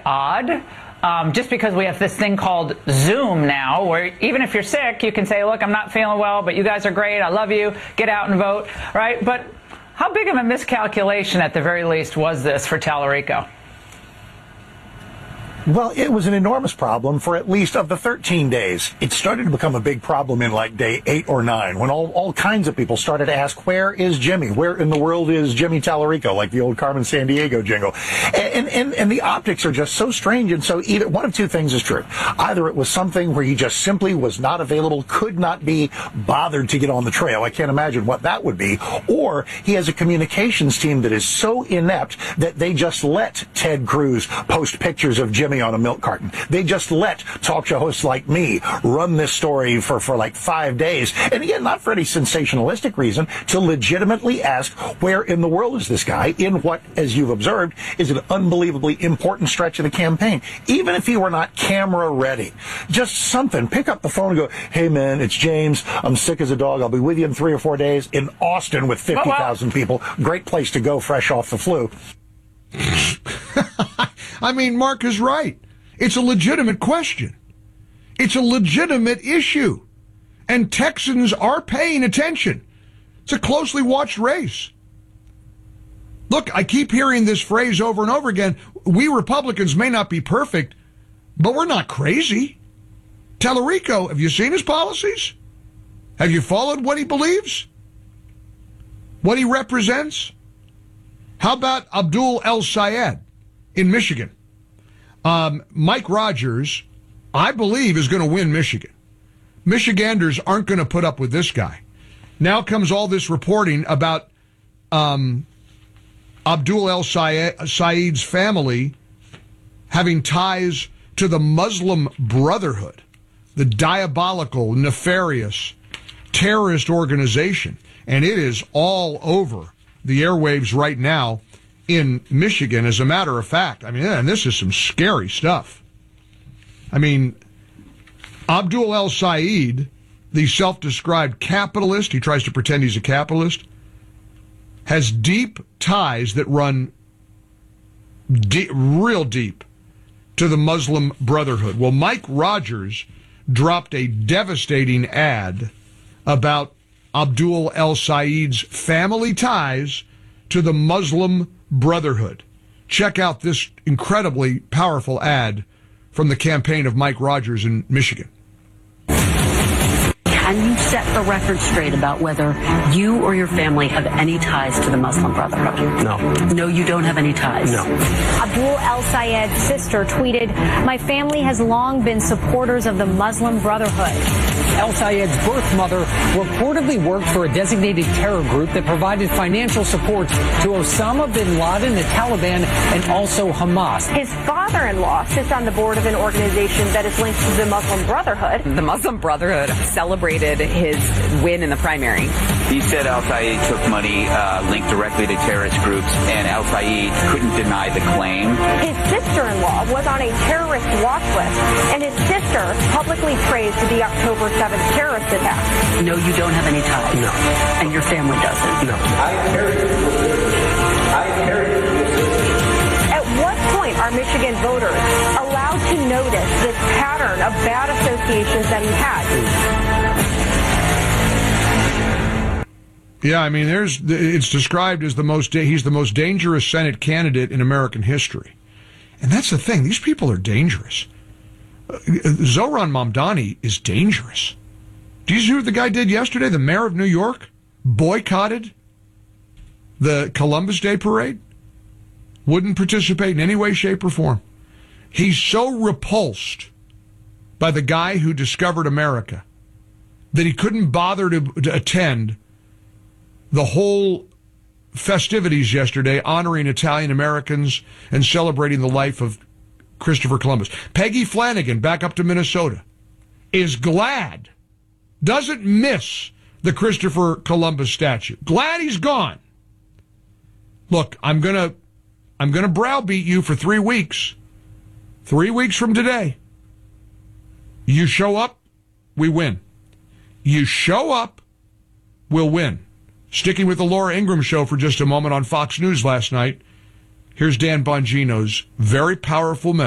odd. Just because we have this thing called Zoom now, where even if you're sick, you can say, look, I'm not feeling well, but you guys are great. I love you. Get out and vote, right? But how big of a miscalculation, at the very least, was this for Tallarico? Well, it was an enormous problem for at least of the 13 days. It started to become a big problem in like day 8 or 9 when all kinds of people started to ask, where is Jimmy? Where in the world is Jimmy Tallarico? Like the old Carmen Sandiego jingle. And the optics are just so strange. And so either one of two things is true. Either it was something where he just simply was not available, could not be bothered to get on the trail. I can't imagine what that would be. Or he has a communications team that is so inept that they just let Ted Cruz post pictures of Jimmy on a milk carton. They just let talk show hosts like me run this story for like 5 days. And again, not for any sensationalistic reason, to legitimately ask, where in the world is this guy in what, as you've observed, is an unbelievably important stretch of the campaign. Even if he were not camera ready, just something. Pick up the phone and go, hey man, it's James. I'm sick as a dog. I'll be with you in 3 or 4 days in Austin with 50,000 people. Great place to go fresh off the flu. I mean, Mark is right. It's a legitimate question. It's a legitimate issue. And Texans are paying attention. It's a closely watched race. Look, I keep hearing this phrase over and over again. We Republicans may not be perfect, but we're not crazy. Tallarico, have you seen his policies? Have you followed what he believes? What he represents? How about Abdul El-Sayed in Michigan? Mike Rogers, I believe, is going to win Michigan. Michiganders aren't going to put up with this guy. Now comes all this reporting about Abdul El-Sayed's family having ties to the Muslim Brotherhood, the diabolical, nefarious terrorist organization. And it is all over the airwaves right now in Michigan, as a matter of fact. I mean, and this is some scary stuff. I mean, Abdul El-Sayed, the self-described capitalist, he tries to pretend he's a capitalist, has deep ties that run real deep to the Muslim Brotherhood. Well, Mike Rogers dropped a devastating ad about Abdul El-Sayed's family ties to the Muslim Brotherhood. Check out this incredibly powerful ad from the campaign of Mike Rogers in Michigan. Can you set the record straight about whether you or your family have any ties to the Muslim Brotherhood? No. No, you don't have any ties? No. Abdul El-Sayed's sister tweeted, "My family has long been supporters of the Muslim Brotherhood." El-Sayed's birth mother reportedly worked for a designated terror group that provided financial support to Osama bin Laden, the Taliban, and also Hamas. His father-in-law sits on the board of an organization that is linked to the Muslim Brotherhood. The Muslim Brotherhood celebrated his win in the primary. He said El-Sayed took money linked directly to terrorist groups, and El-Sayed couldn't deny the claim. His sister-in-law was on a terrorist watch list, and his sister publicly praised the October 7th terrorist attack. No, you don't have any ties? No. And your family doesn't? No. At what point are Michigan voters allowed to notice this pattern of bad associations that he had? Yeah, I mean, it's described as he's the most dangerous Senate candidate in American history. And that's the thing. These people are dangerous. Zohran Mamdani is dangerous. Do you see what the guy did yesterday? The mayor of New York boycotted the Columbus Day parade. Wouldn't participate in any way, shape, or form. He's so repulsed by the guy who discovered America that he couldn't bother to attend the whole festivities yesterday honoring Italian Americans and celebrating the life of Christopher Columbus. Peggy Flanagan, back up to Minnesota, is glad, doesn't miss the Christopher Columbus statue. Glad he's gone. Look, I'm gonna browbeat you for 3 weeks. 3 weeks from today. You show up, we win. You show up, we'll win. Sticking with the Laura Ingraham show for just a moment on Fox News last night, here's Dan Bongino's very powerful message.